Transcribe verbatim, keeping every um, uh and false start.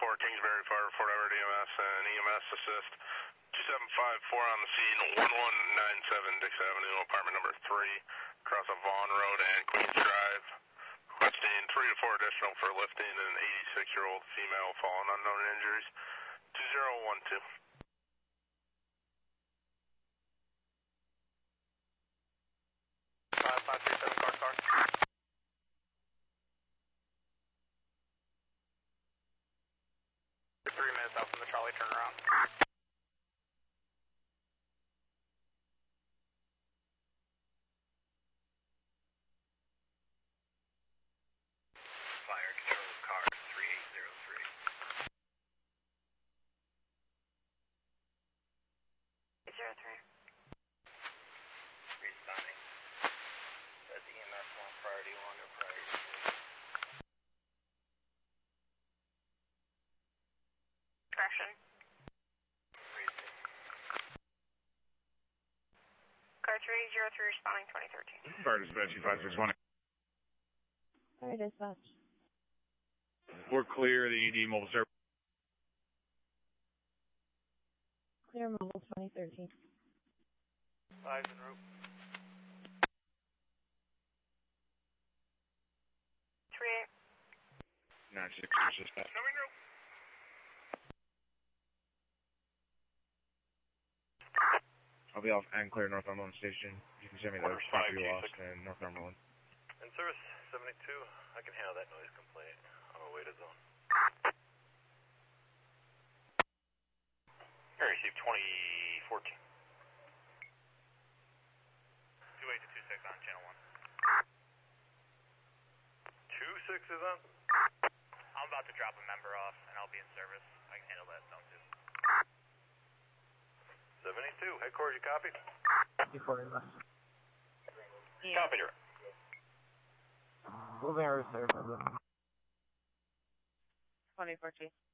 four, Kingsbury Fire, Fort Edward E M S and E M S assist. two seven five four on the scene, one one nine seven Dix Avenue, apartment number three, across of Vaughn Road and Queens Drive. Requesting three to four additional for lifting an eighty-six-year-old female fallen unknown injuries. two zero one two. five five three seven car car. Three minutes out from the trolley turnaround. Fire control car three eight zero three. zero three. Responding. Says E M S one priority one or priority two. Correction. Car three zero three responding twenty thirteen. Fire dispatch five six one. Fire dispatch. We're clear, the E D mobile service. Clear mobile twenty thirteen. Five en route. three eight. nine six dispatch. Coming route. I'll be off and clear Northumberland Station. You can send me the property lost in Northumberland. In service seventy-two, I can handle that noise complaint on my way to zone. Here, receive twenty fourteen. two eight to two six on channel one. two six is on? I'm about to drop a member off, and I'll be in service. I can handle that zone two. seventy-two, headquarters, you copy? Before we left. Copy, direct. Moving our reserve. twenty fourteen.